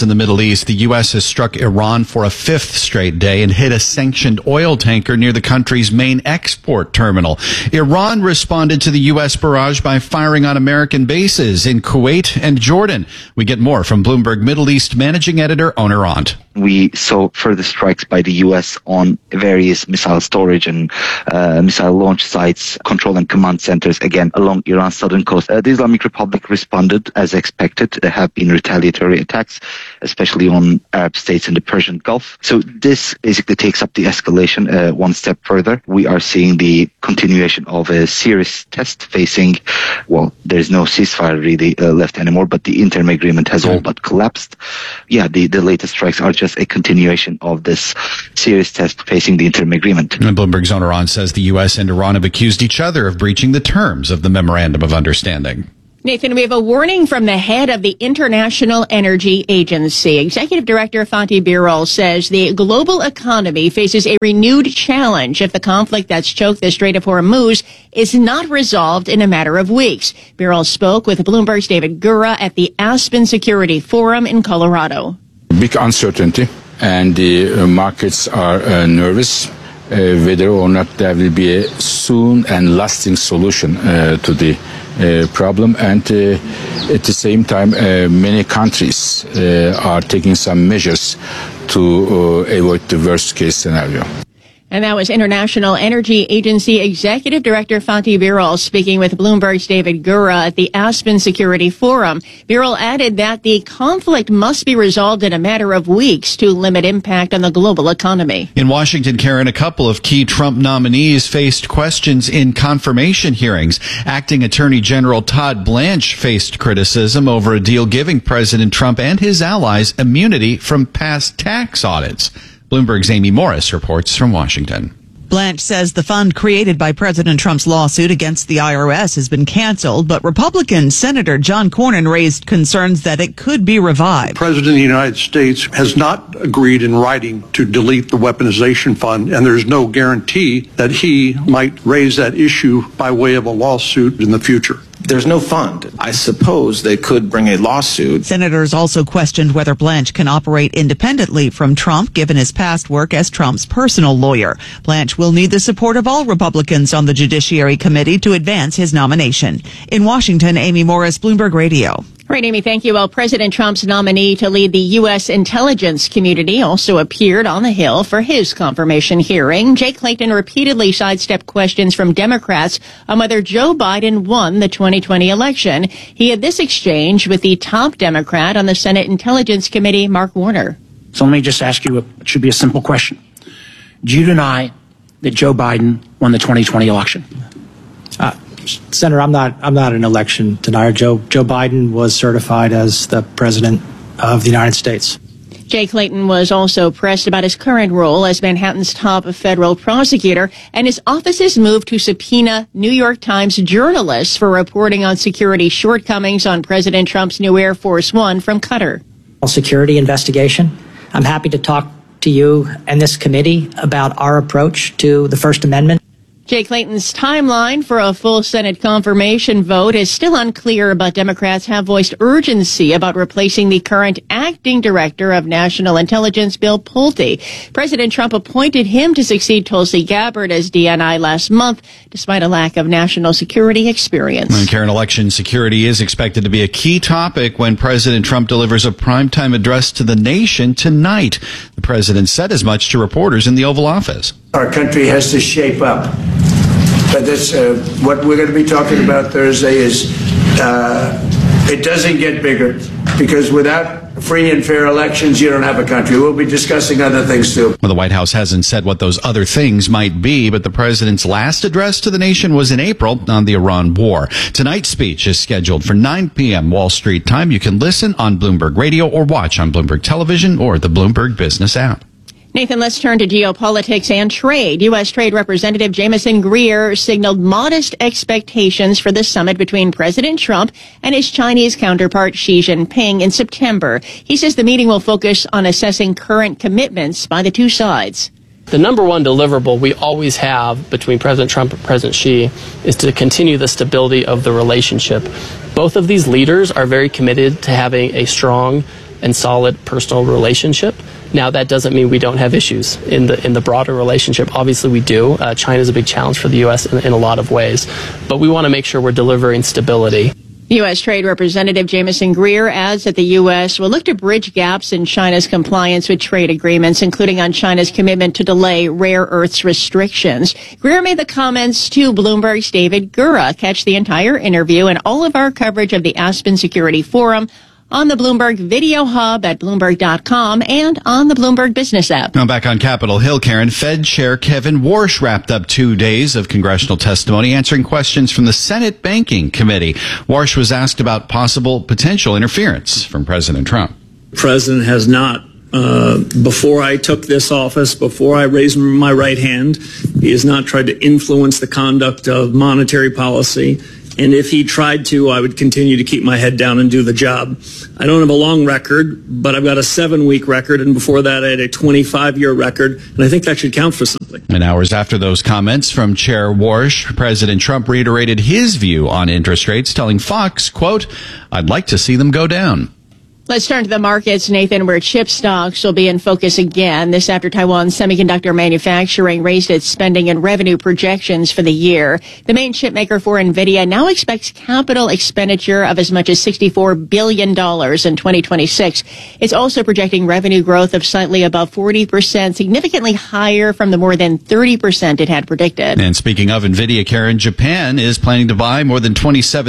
East, the U.S. has struck Iran for a fifth straight day and hit a sanctioned oil tanker near the country's main export terminal. Iran responded to the U.S. barrage by firing on American bases in Kuwait and Jordan. We get more from Bloomberg Middle East managing editor Oner Ont. We saw further strikes by the U.S. on various missile storage and missile launch sites, control and command centers, again, along Iran's southern coast. The Islamic Republic responded as expected. There have been retaliatory attacks, especially on Arab states in the Persian Gulf. So this basically takes up the escalation one step further. We are seeing the continuation of a serious test facing, well, there's no ceasefire really left anymore, but the interim agreement has all but collapsed. Yeah, the latest strikes are just a continuation of this serious test facing the interim agreement. And Bloomberg's Oner Ont says the U.S. and Iran have accused each other of breaching the terms of the Memorandum of Understanding. Nathan, we have a warning from the head of the International Energy Agency. Executive Director Fatih Birol says the global economy faces a renewed challenge if the conflict that's choked the Strait of Hormuz is not resolved in a matter of weeks. Birol spoke with Bloomberg's David Gura at the Aspen Security Forum in Colorado. Big uncertainty, and the markets are nervous whether or not there will be a soon and lasting solution to the problem. And at the same time, many countries are taking some measures to avoid the worst case scenario. And that was International Energy Agency Executive Director Fatih Birol speaking with Bloomberg's David Gura at the Aspen Security Forum. Birol added that the conflict must be resolved in a matter of weeks to limit impact on the global economy. In Washington, Karen, a couple of key Trump nominees faced questions in confirmation hearings. Acting Attorney General Todd Blanche faced criticism over a deal giving President Trump and his allies immunity from past tax audits. Bloomberg's Amy Morris reports from Washington. Blanche says the fund created by President Trump's lawsuit against the IRS has been canceled, but Republican Senator John Cornyn raised concerns that it could be revived. The President of the United States has not agreed in writing to delete the weaponization fund, and there's no guarantee that he might raise that issue by way of a lawsuit in the future. There's no fund. I suppose they could bring a lawsuit. Senators also questioned whether Blanche can operate independently from Trump, given his past work as Trump's personal lawyer. Blanche will need the support of all Republicans on the Judiciary Committee to advance his nomination. In Washington, Amy Morris, Bloomberg Radio. Right, Amy, thank you. Well, President Trump's nominee to lead the U.S. intelligence community also appeared on the Hill for his confirmation hearing. Jay Clayton repeatedly sidestepped questions from Democrats on whether Joe Biden won the 2020 election. He had this exchange with the top Democrat on the Senate Intelligence Committee, Mark Warner. So let me just ask you, it should be a simple question. Do you deny that Joe Biden won the 2020 election? Senator, I'm not an election denier. Joe Biden was certified as the president of the United States. Jay Clayton was also pressed about his current role as Manhattan's top federal prosecutor and his office's move to subpoena New York Times journalists for reporting on security shortcomings on President Trump's new Air Force One from Qatar. Security investigation. I'm happy to talk to you and this committee about our approach to the First Amendment. Jay Clayton's timeline for a full Senate confirmation vote is still unclear, but Democrats have voiced urgency about replacing the current acting director of national intelligence, Bill Pulte. President Trump appointed him to succeed Tulsi Gabbard as DNI last month, despite a lack of national security experience. And Karen, election security is expected to be a key topic when President Trump delivers a primetime address to the nation tonight. The president said as much to reporters in the Oval Office. Our country has to shape up. But that's what we're going to be talking about Thursday is it doesn't get bigger because without free and fair elections, you don't have a country. We'll be discussing other things too. Well, the White House hasn't said what those other things might be, but the president's last address to the nation was in April on the Iran war. Tonight's speech is scheduled for 9 p.m. Wall Street time. You can listen on Bloomberg Radio or watch on Bloomberg Television or the Bloomberg Business app. Nathan, let's turn to geopolitics and trade. U.S. Trade Representative Jamieson Greer signaled modest expectations for the summit between President Trump and his Chinese counterpart Xi Jinping in September. He says the meeting will focus on assessing current commitments by the two sides. The number one deliverable we always have between President Trump and President Xi is to continue the stability of the relationship. Both of these leaders are very committed to having a strong and solid personal relationship. Now, that doesn't mean we don't have issues in the broader relationship. Obviously, we do. China is a big challenge for the U.S. in a lot of ways. But we want to make sure we're delivering stability. U.S. Trade Representative Jamieson Greer adds that the U.S. will look to bridge gaps in China's compliance with trade agreements, including on China's commitment to delay rare earths restrictions. Greer made the comments to Bloomberg's David Gura. Catch the entire interview and all of our coverage of the Aspen Security Forum on the Bloomberg Video Hub at Bloomberg.com and on the Bloomberg Business app. Now back on Capitol Hill, Karen, Fed Chair Kevin Warsh wrapped up 2 days of congressional testimony answering questions from the Senate Banking Committee. Warsh was asked about potential interference from President Trump. The president has not, before I took this office, before I raised my right hand, he has not tried to influence the conduct of monetary policy. And if he tried to, I would continue to keep my head down and do the job. I don't have a long record, but I've got a 7-week record. And before that, I had a 25-year record. And I think that should count for something. And hours after those comments from Chair Warsh, President Trump reiterated his view on interest rates, telling Fox, quote, "I'd like to see them go down." Let's turn to the markets, Nathan, where chip stocks will be in focus again. This after Taiwan Semiconductor Manufacturing raised its spending and revenue projections for the year. The main chip maker for NVIDIA now expects capital expenditure of as much as $64 billion in 2026. It's also projecting revenue growth of slightly above 40%, significantly higher from the more than 30% it had predicted. And speaking of NVIDIA, Karen, Japan is planning to buy more than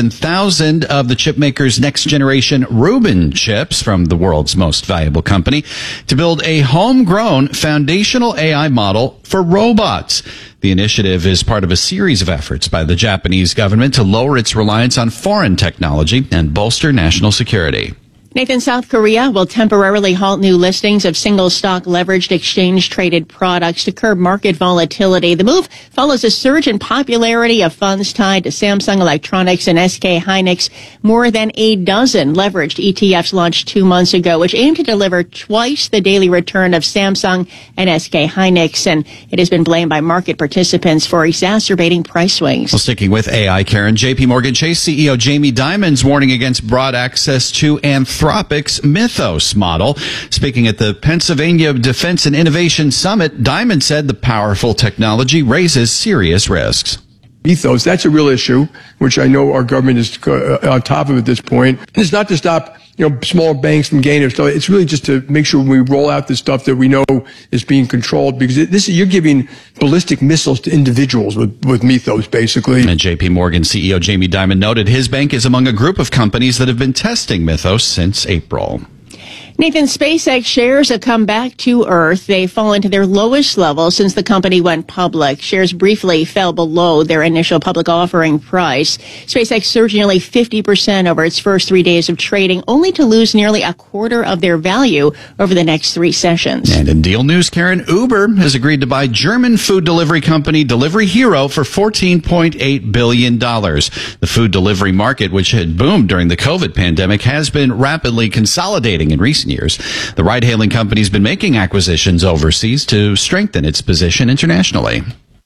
27,000 of the chip maker's next-generation Rubin chips from the world's most valuable company to build a homegrown foundational AI model for robots. The initiative is part of a series of efforts by the Japanese government to lower its reliance on foreign technology and bolster national security. Nathan, South Korea will temporarily halt new listings of single-stock leveraged exchange-traded products to curb market volatility. The move follows a surge in popularity of funds tied to Samsung Electronics and SK Hynix. More than a dozen leveraged ETFs launched 2 months ago, which aim to deliver twice the daily return of Samsung and SK Hynix. And it has been blamed by market participants for exacerbating price swings. Well, sticking with AI, Karen, JP Morgan Chase CEO Jamie Dimon's warning against broad access to Anthropic's Mythos model. Speaking at the Pennsylvania Defense and Innovation Summit, Dimon said the powerful technology raises serious risks. Mythos, that's a real issue, which I know our government is on top of at this point. And it's not to stop, small banks from gaining stuff. It's really just to make sure when we roll out this stuff that we know is being controlled, because you're giving ballistic missiles to individuals with Mythos, basically. And JP Morgan CEO Jamie Dimon noted his bank is among a group of companies that have been testing Mythos since April. Nathan, SpaceX shares have come back to Earth. They've fallen to their lowest level since the company went public. Shares briefly fell below their initial public offering price. SpaceX surged nearly 50% over its first 3 days of trading, only to lose nearly a quarter of their value over the next 3 sessions. And in deal news, Karen, Uber has agreed to buy German food delivery company Delivery Hero for $14.8 billion. The food delivery market, which had boomed during the COVID pandemic, has been rapidly consolidating in recent years. The ride-hailing company's been making acquisitions overseas to strengthen its position internationally.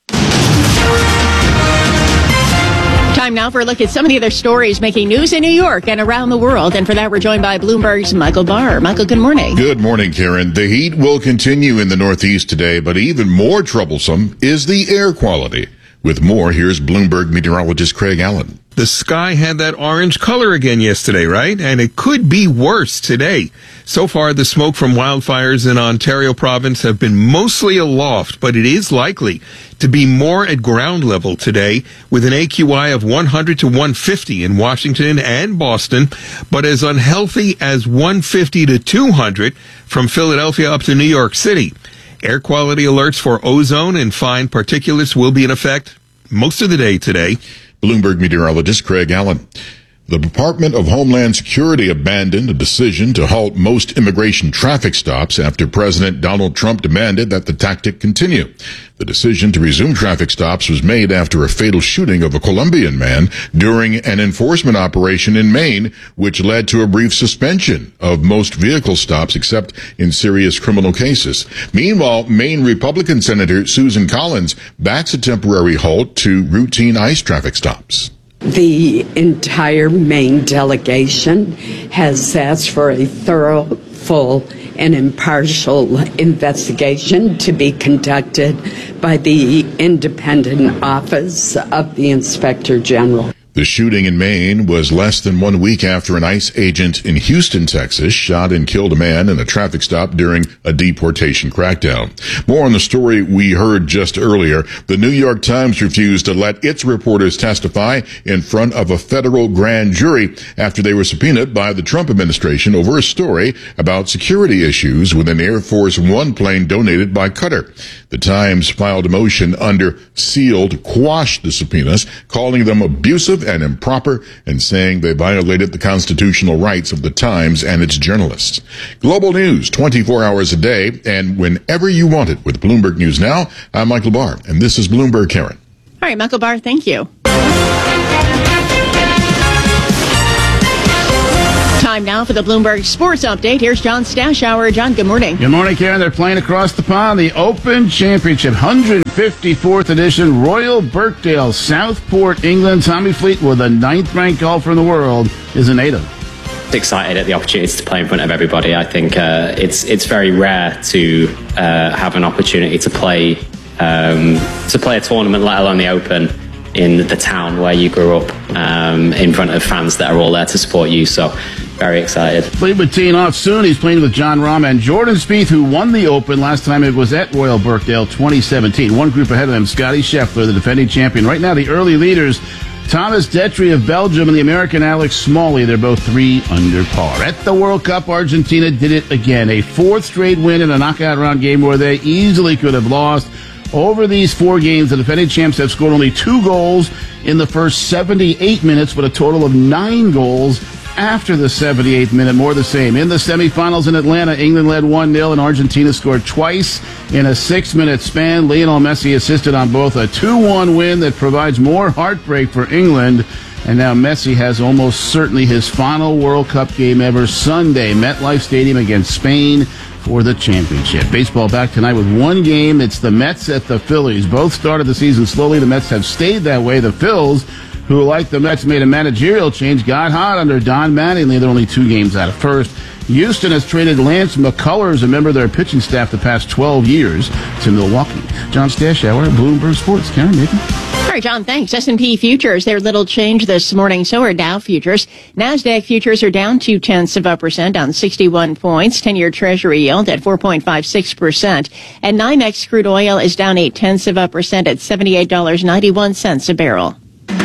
Time now for a look at some of the other stories making news in New York and around the world. And for that, we're joined by Bloomberg's Michael Barr. Michael, good morning. Good morning, Karen. The heat will continue in the Northeast today, but even more troublesome is the air quality. With more, here's Bloomberg meteorologist Craig Allen. The sky had that orange color again yesterday, right? And it could be worse today. So far, the smoke from wildfires in Ontario province have been mostly aloft, but it is likely to be more at ground level today with an AQI of 100 to 150 in Washington and Boston, but as unhealthy as 150 to 200 from Philadelphia up to New York City. Air quality alerts for ozone and fine particulates will be in effect most of the day today. Bloomberg meteorologist Craig Allen. The Department of Homeland Security abandoned a decision to halt most immigration traffic stops after President Donald Trump demanded that the tactic continue. The decision to resume traffic stops was made after a fatal shooting of a Colombian man during an enforcement operation in Maine, which led to a brief suspension of most vehicle stops except in serious criminal cases. Meanwhile, Maine Republican Senator Susan Collins backs a temporary halt to routine ICE traffic stops. The entire Maine delegation has asked for a thorough full and impartial investigation to be conducted by the independent office of the Inspector General. The shooting in Maine was less than 1 week after an ICE agent in Houston, Texas, shot and killed a man in a traffic stop during a deportation crackdown. More on the story we heard just earlier. The New York Times refused to let its reporters testify in front of a federal grand jury after they were subpoenaed by the Trump administration over a story about security issues with an Air Force One plane donated by Qatar. The Times filed a motion under seal to quash the subpoenas, calling them abusive and improper, and saying they violated the constitutional rights of the Times and its journalists. Global news 24 hours a day and whenever you want it with Bloomberg News Now. I'm Michael Barr, and this is Bloomberg Karen. All right, Michael Barr, thank you. Time now for the Bloomberg Sports Update. Here's John Stashower. John, good morning. Good morning, Karen. They're playing across the pond. The Open Championship, 154th edition, Royal Birkdale, Southport, England. Tommy Fleetwood, the 9th-ranked golfer in the world, is a native. Excited at the opportunity to play in front of everybody. I think it's very rare to have an opportunity to play a tournament, let alone the Open, in the town where you grew up, in front of fans that are all there to support you. So very excited. Fleetwood teeing off soon. He's playing with Jon Rahm and Jordan Spieth, who won the Open last time it was at Royal Birkdale 2017. One group ahead of them, Scotty Scheffler, the defending champion. Right now, the early leaders, Thomas Detry of Belgium and the American Alex Smalley. They're both 3 under par. At the World Cup, Argentina did it again. A 4th straight win in a knockout round game where they easily could have lost. Over these 4 games, the defending champs have scored only 2 goals in the first 78 minutes, but a total of 9 goals after the 78th minute, more the same. In the semifinals in Atlanta, England led 1-0 and Argentina scored twice in a 6-minute span. Lionel Messi assisted on both, a 2-1 win that provides more heartbreak for England. And now Messi has almost certainly his final World Cup game ever Sunday, MetLife Stadium against Spain for the championship. Baseball back tonight with 1 game. It's the Mets at the Phillies. Both started the season slowly. The Mets have stayed that way. The Phils, who, like the Mets, made a managerial change, got hot under Don Mattingly. They're only 2 games out of first. Houston has traded Lance McCullers, a member of their pitching staff, the past 12 years to Milwaukee. John Stashower, Bloomberg Sports. Karen, Nathan. All right, John, thanks. S&P futures, their little change this morning. So are Dow futures. NASDAQ futures are down 0.2%, down 61 points. 10-year Treasury yield at 4.56%. And NYMEX crude oil is down 0.8% at $78.91 a barrel.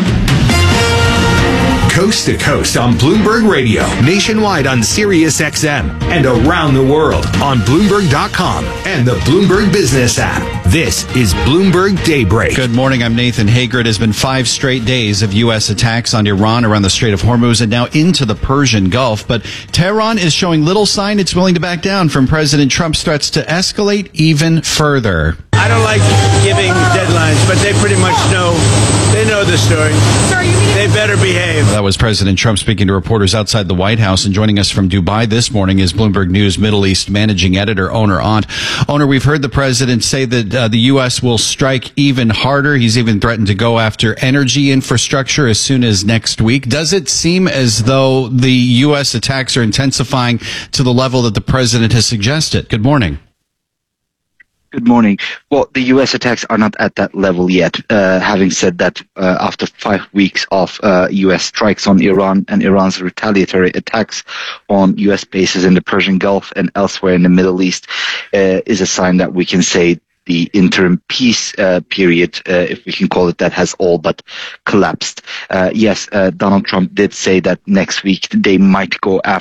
Coast to coast on Bloomberg Radio, nationwide on Sirius XM, and around the world on Bloomberg.com and the Bloomberg Business app. This is Bloomberg Daybreak. Good morning. I'm Nathan Hager. It has been 5 straight days of U.S. attacks on Iran around the Strait of Hormuz and now into the Persian Gulf. But Tehran is showing little sign it's willing to back down from President Trump's threats to escalate even further. I don't like giving deadlines, but they pretty much know. They know the story. They better behave. That was President Trump speaking to reporters outside the White House. And joining us from Dubai this morning is Bloomberg News Middle East managing editor Oner Ont. Oner, we've heard the president say that the U.S. will strike even harder. He's even threatened to go after energy infrastructure as soon as next week. Does it seem as though the U.S. attacks are intensifying to the level that the president has suggested? Good morning. Good morning. Well, the U.S. attacks are not at that level yet. Having said that, after 5 weeks of U.S. strikes on Iran and Iran's retaliatory attacks on U.S. bases in the Persian Gulf and elsewhere in the Middle East, is a sign that we can say the interim peace period, if we can call it that, has all but collapsed. Yes, Donald Trump did say that next week they might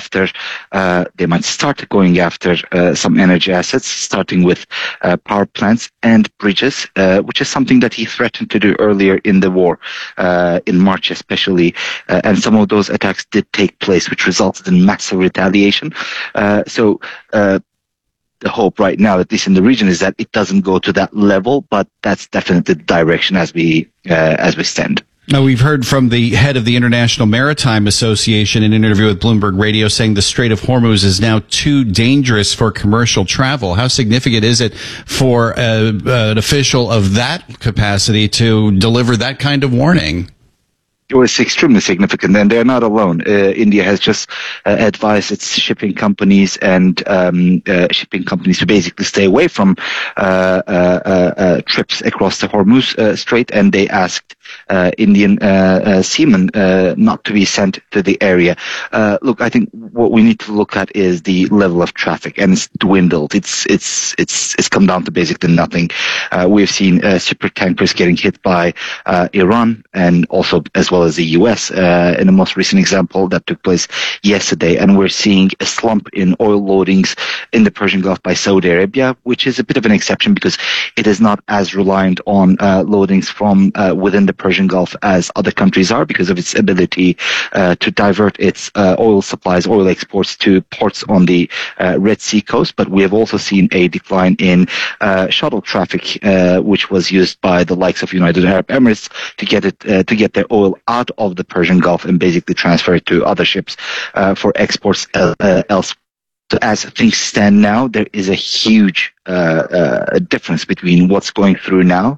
start going after some energy assets, starting with power plants and bridges, which is something that he threatened to do earlier in the war, in March especially. And some of those attacks did take place, which resulted in massive retaliation. The hope right now, at least in the region, is that it doesn't go to that level, but that's definitely the direction as we stand. Now, we've heard from the head of the International Maritime Association in an interview with Bloomberg Radio saying the Strait of Hormuz is now too dangerous for commercial travel. How significant is it for an official of that capacity to deliver that kind of warning? It was extremely significant, and they're not alone. India has just advised its shipping companies to basically stay away from trips across the Hormuz Strait, and they asked Indian seamen not to be sent to the area. Look, I think what we need to look at is the level of traffic, and it's dwindled. It's come down to basically nothing. We've seen super tankers getting hit by Iran, and also as well as the U.S. In the most recent example that took place yesterday, and we're seeing a slump in oil loadings in the Persian Gulf by Saudi Arabia, which is a bit of an exception because it is not as reliant on loadings from within the Persian Gulf as other countries are, because of its ability to divert its oil supplies, oil exports to ports on the Red Sea coast. But we have also seen a decline in shuttle traffic, which was used by the likes of United Arab Emirates to get their oil out of the Persian Gulf and basically transfer it to other ships for exports elsewhere. So as things stand now, there is a huge difference between what's going through now